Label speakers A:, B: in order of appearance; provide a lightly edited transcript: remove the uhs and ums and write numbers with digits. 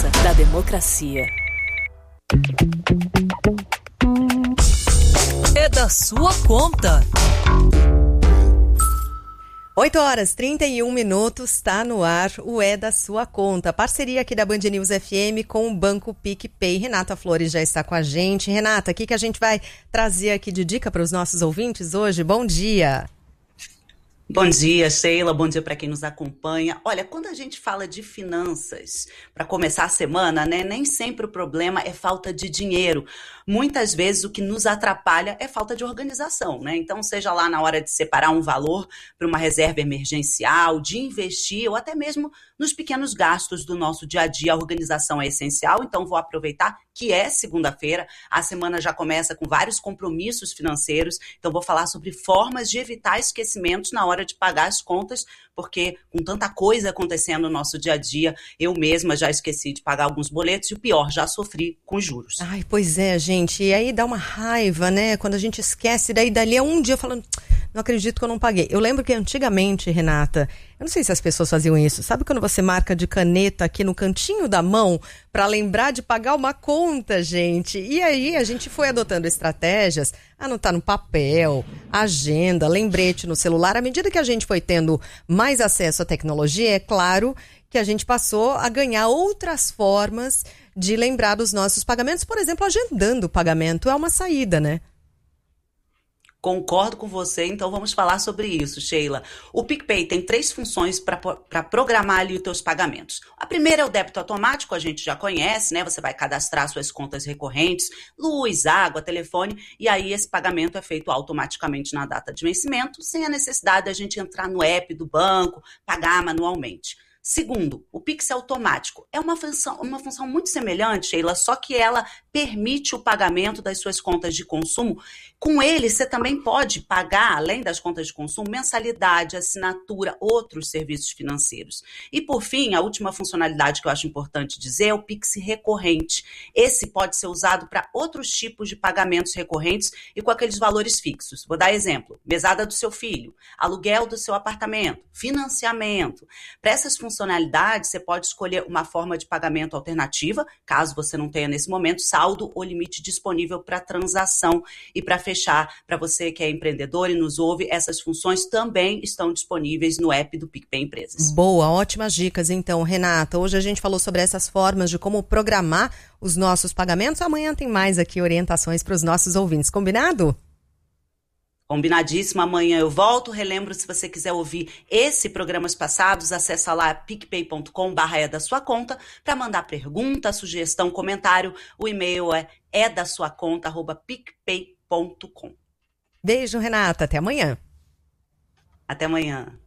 A: força da democracia. É da sua conta.
B: 8h31, está no ar o É da Sua Conta. Parceria aqui da Band News FM com o Banco PicPay. Renata Flores já está com a gente. Renata, o que a gente vai trazer aqui de dica para os nossos ouvintes hoje? Bom dia.
C: Bom dia, Sheila. Bom dia para quem nos acompanha. Olha, quando a gente fala de finanças, para começar a semana, né, nem sempre o problema é falta de dinheiro. Muitas vezes o que nos atrapalha é falta de organização, né? Então, seja lá na hora de separar um valor para uma reserva emergencial, de investir ou até mesmo nos pequenos gastos do nosso dia a dia, a organização é essencial. Então, vou aproveitar que é segunda-feira, a semana já começa com vários compromissos financeiros. Então, vou falar sobre formas de evitar esquecimentos na hora de pagar as contas, porque com tanta coisa acontecendo no nosso dia a dia, eu mesma já esqueci de pagar alguns boletos e o pior, já sofri com juros.
B: Ai, pois é, gente, e aí dá uma raiva, né, quando a gente esquece, daí dali a um dia falando, não acredito que eu não paguei. Eu lembro que antigamente, Renata, eu não sei se as pessoas faziam isso, sabe quando você marca de caneta aqui no cantinho da mão para lembrar de pagar uma conta, gente? E aí a gente foi adotando estratégias, anotar no papel, agenda, lembrete no celular. À medida que a gente foi tendo mais acesso à tecnologia, é claro que a gente passou a ganhar outras formas de lembrar dos nossos pagamentos. Por exemplo, agendando o pagamento é uma saída, né?
C: Concordo com você, então vamos falar sobre isso, Sheila. O PicPay tem 3 funções para programar ali os teus pagamentos. A primeira é o débito automático, a gente já conhece, né? Você vai cadastrar suas contas recorrentes, luz, água, telefone, e aí esse pagamento é feito automaticamente na data de vencimento, sem a necessidade de a gente entrar no app do banco, pagar manualmente. Segundo, o Pix automático é uma função muito semelhante, Sheila, só que ela permite o pagamento das suas contas de consumo. Com ele, você também pode pagar, além das contas de consumo, mensalidade, assinatura, outros serviços financeiros. E, por fim, a última funcionalidade que eu acho importante dizer é o Pix recorrente. Esse pode ser usado para outros tipos de pagamentos recorrentes e com aqueles valores fixos. Vou dar exemplo: mesada do seu filho, aluguel do seu apartamento, financiamento. Para essas funcionalidades, você pode escolher uma forma de pagamento alternativa, caso você não tenha nesse momento saldo ou limite disponível para transação. E para fechar, para você que é empreendedor e nos ouve, essas funções também estão disponíveis no app do PicPay Empresas.
B: Boa, ótimas dicas então, Renata. Hoje a gente falou sobre essas formas de como programar os nossos pagamentos. Amanhã tem mais aqui orientações para os nossos ouvintes. Combinado?
C: Combinadíssimo, amanhã eu volto. Relembro, se você quiser ouvir esse e programas passados, acessa lá picpay.com/é da sua conta para mandar pergunta, sugestão, comentário. O e-mail é da sua conta@picpay.com.
B: Beijo, Renata. Até amanhã.
C: Até amanhã.